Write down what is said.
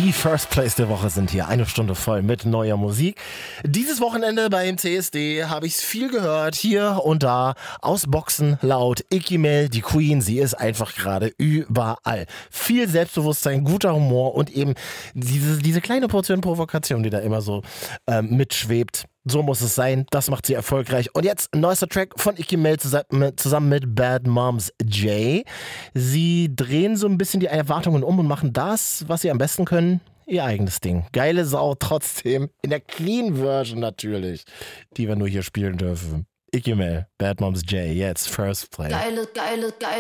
Die First Place der Woche sind hier. Eine Stunde voll mit neuer Musik. Dieses Wochenende beim CSD habe ich es viel gehört. Hier und da. Aus Boxen laut. Icky Mel, die Queen. Sie ist einfach gerade überall. Viel Selbstbewusstsein, guter Humor und eben diese kleine Portion Provokation, die da immer so mitschwebt. So muss es sein. Das macht sie erfolgreich. Und jetzt ein neuester Track von Icky Mel zusammen mit Bad Moms J. Sie drehen so ein bisschen die Erwartungen um und machen das, was sie am besten können, ihr eigenes Ding. Geile Sau trotzdem. In der Clean Version natürlich, die wir nur hier spielen dürfen. Icky Mel, Bad Moms J. Jetzt First Play. Geile